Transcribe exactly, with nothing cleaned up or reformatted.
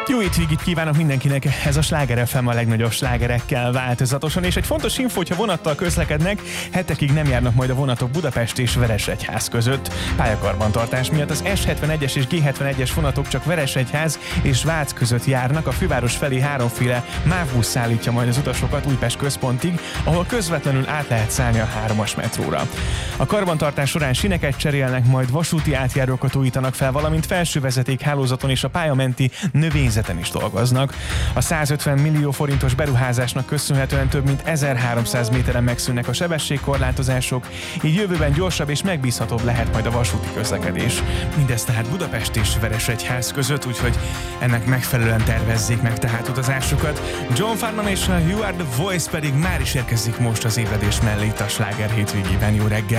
Jó hétvégét kívánok mindenkinek, ez a Sláger ef em a legnagyobb slágerekkel változatosan, és egy fontos info, hogyha vonattal közlekednek, hetekig nem járnak majd a vonatok Budapest és Veresegyház között. Pályakarbantartás miatt az es hetvenegyes és gé hetvenegyes vonatok csak Veresegyház és Vác között járnak, a főváros felé háromféle mávbusz szállítja majd az utasokat Újpest központig, ahol közvetlenül át lehet szállni a hármas metróra. A karbantartás során sineket cserélnek, majd vasúti átjárókat újítanak fel, valamint felső vezetékhálózaton és a pályamenti növényzeten is dolgoznak. A százötven millió forintos beruházásnak köszönhetően több mint ezerháromszáz méteren megszűnnek a sebességkorlátozások, így jövőben gyorsabb és megbízhatóbb lehet majd a vasúti közlekedés. Mindez tehát Budapest és Veresegyház között, úgyhogy ennek megfelelően tervezzék meg tehát utazásukat. John Farnham és a You Are The Voice pedig már is érkezik most az ébredés mellé itt a Sláger hétvégében. Jó reggel!